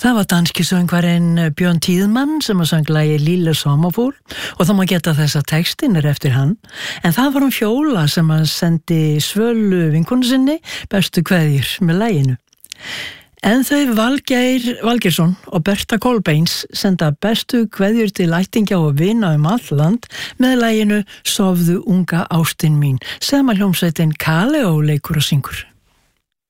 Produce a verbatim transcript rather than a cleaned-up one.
Það var danski söngvarinn Björn Tíðmann sem að söng lagið Lille Sommerfugl og það má geta þess að textin er eftir hann. En það var hún Fjóla sem að sendi Svölu vinkonu sinni bestu kveðjur með laginu. En þau Valgeir Valgeirsson og Berta Kolbeins senda bestu kveðjur til ættingja og vina um all land með laginu Sofðu unga ástin mín sem að hljómsveitin Kaleo leikur og syngur.